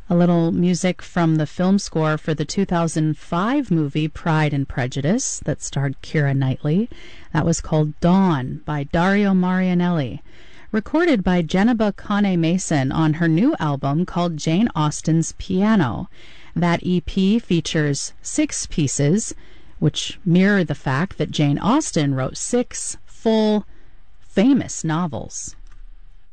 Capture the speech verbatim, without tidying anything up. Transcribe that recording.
A little music from the film score for the two thousand five movie Pride and Prejudice that starred Keira Knightley. That was called Dawn by Dario Marianelli. Recorded by Jenniba Kane Mason on her new album called Jane Austen's Piano. That E P features six pieces, which mirror the fact that Jane Austen wrote six full, famous novels.